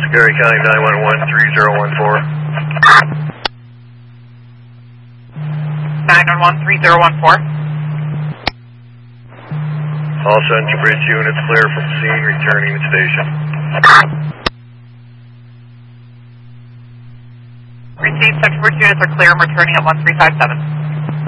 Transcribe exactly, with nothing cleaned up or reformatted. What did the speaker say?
Scary County nine one one, three zero one four. nine one one, three zero one four. All Central Bridge units clear from scene, returning to station. Received, Central Bridge units are clear. I'm returning at one three five seven.